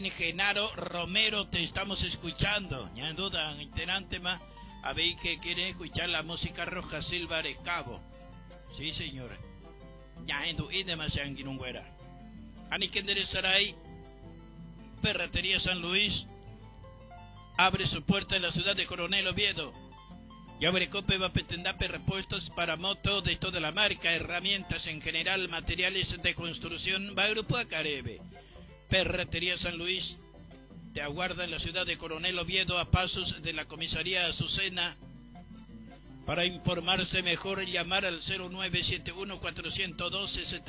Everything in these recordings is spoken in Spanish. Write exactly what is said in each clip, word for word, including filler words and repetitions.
en Genaro Romero te estamos escuchando. Ya en duda, en integrante más, a ver que quiere escuchar la música Roja Silva de Cabo. Sí, señora. Ya en duda, y demasiado en Guinunguera. Ani que enderezará Ferretería San Luis abre su puerta en la ciudad de Coronel Oviedo. Yaberecope va a pretender repuestos para moto de toda la marca, herramientas en general, materiales de construcción. Va a Grupo Acarebe. Ferretería San Luis te aguarda en la ciudad de Coronel Oviedo, a pasos de la comisaría Azucena. Para informarse mejor, llamar al cero nueve siete uno, cuatro uno dos, siete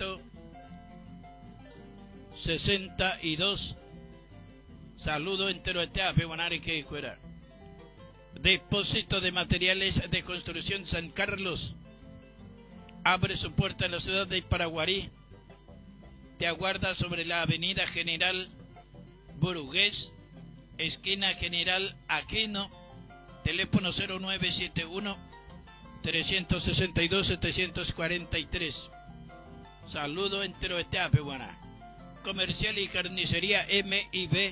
seis dos. Saludo entero a Teape, Guanare, que fuera. Depósito de materiales de construcción San Carlos abre su puerta en la ciudad de Paraguarí. Te aguarda sobre la avenida General Burugués, esquina General Aquino. Teléfono cero nueve siete uno, tres seis dos, siete cuatro tres. Saludo entero de Teape, Guaná. Comercial y carnicería M y B.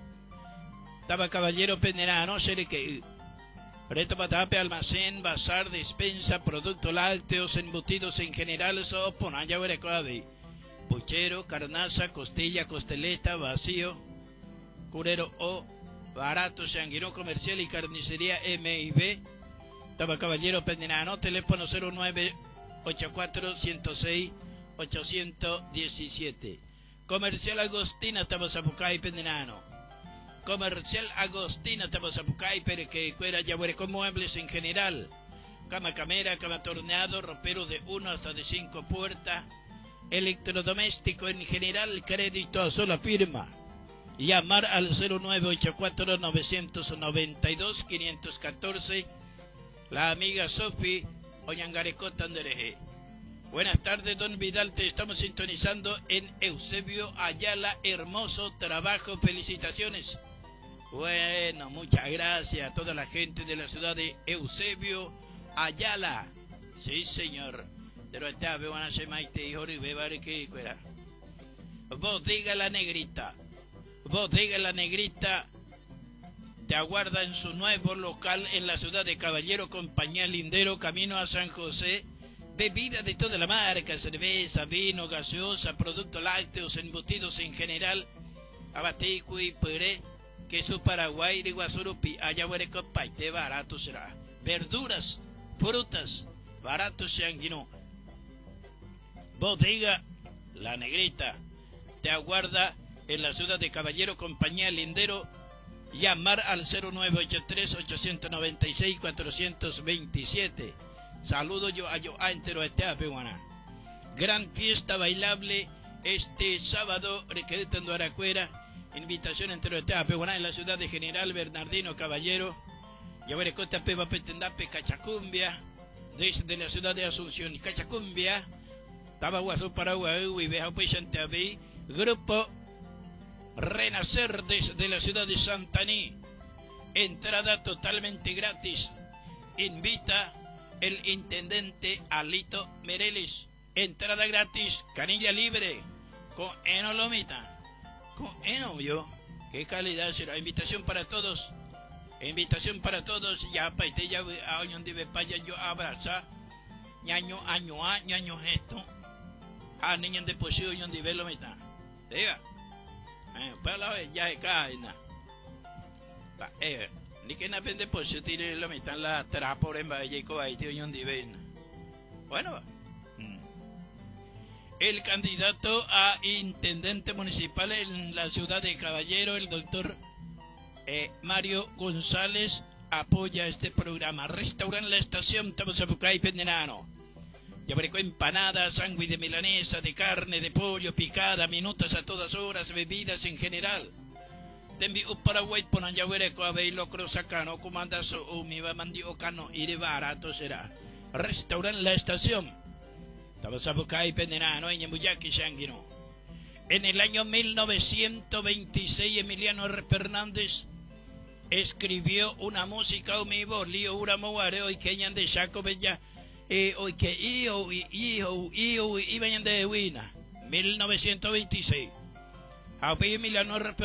Taba Caballero Penderano, seré que Reto Patape, almacén, bazar, despensa, productos lácteos, embutidos en general, sopo, naya verecoabe, puchero, carnaza, costilla, costeleta, vacío, curero o barato, sanguino, comercial y carnicería M y B. Taba Caballero Penderano, teléfono cero nueve ocho cuatro, uno cero seis, ocho uno siete. Comercial Agostina, Taba Zapucay Penderano. Comercial Agostina, Tabosapucay, pero que fuera ya con muebles en general. Cama camera, cama torneado, ropero de uno hasta de cinco puertas. Electrodoméstico en general, crédito a sola firma. Llamar al cero nueve ocho cuatro, nueve nueve dos, cinco uno cuatro. La amiga Sofi Oñangarecota Andereje. Buenas tardes, don Vidal, te estamos sintonizando en Eusebio Ayala. Hermoso trabajo, felicitaciones. Bueno, muchas gracias a toda la gente de la ciudad de Eusebio Ayala. Sí, señor. Pero esta vez van a ser maite y jori bebare que fuera. Bodega La Negrita. Bodega La Negrita te aguarda en su nuevo local en la ciudad de Caballero, Compañía Lindero, camino a San José. Bebida de toda la marca, cerveza, vino, gaseosa, productos lácteos, embutidos en general, abatico y puré, queso Paraguay de Guasurupi, ayahuareco, paite, barato será. Verduras, frutas, barato sanguino. Bodega La Negrita te aguarda en la ciudad de Caballero, Compañía Lindero. Llamar al cero nueve ocho tres, ocho nueve seis, cuatro dos siete. Saludo yo a yo a entero a Teape, Guaná. Gran fiesta bailable este sábado, requeritando Aracuera. Invitación entero a Teape, Guaná, en la ciudad de General Bernardino Caballero. Yaberecota Peba Petendape Cachacumbia, desde la ciudad de Asunción y Cachacumbia. Tabaguazo Paraguay y Beja Puichanteabe. Grupo Renacer desde la ciudad de Santaní. Entrada totalmente gratis. Invita el intendente Alito Mereles. Entrada gratis, canilla libre, con eno lomita, con eno yo, qué calidad será. Invitación para todos, invitación para todos. Ya paite ya a oñón de paya yo abraza, ñaño año a ñaño gesto, a niño de poseo oñón de lomita. Diga, eh, para la vez ya cae na, eh. Ni que no aprende por si tire lo metan la trapo en Valleco ahí te oñón divina. Bueno, mm. El candidato a intendente municipal en la ciudad de Caballero, el doctor eh, Mario González, apoya este programa. Restaurante La Estación, Tabosapucay Penderano. Yabareco empanadas, sándwich de milanesa, de carne, de pollo, picada, minutas a todas horas, bebidas en general. Tembi u Paraguay ponan ya vereco a ver lo cruzacano comanda so umi va mandi ocano y de barato será. Restaurante La Estación. Tabasapucay Penderano en Yambuyaki Sanguino. En el año mil novecientos veintiséis Emiliano R. Fernández escribió una música umivo lío uramoare hoy que ñan de Chaco bella eh hoy que hijo hijo hijo y vayan de Huina mil novecientos veintiséis. A Emiliano R.